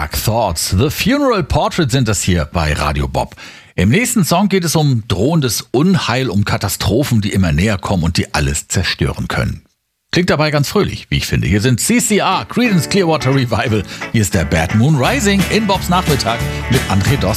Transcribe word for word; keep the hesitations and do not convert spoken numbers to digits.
Dark Thoughts. The Funeral Portrait sind das hier bei Radio Bob. Im nächsten Song geht es um drohendes Unheil, um Katastrophen, die immer näher kommen und die alles zerstören können. Klingt dabei ganz fröhlich, wie ich finde. Hier sind C C R, Creedence Clearwater Revival. Hier ist der Bad Moon Rising in Bobs Nachmittag mit André Dost.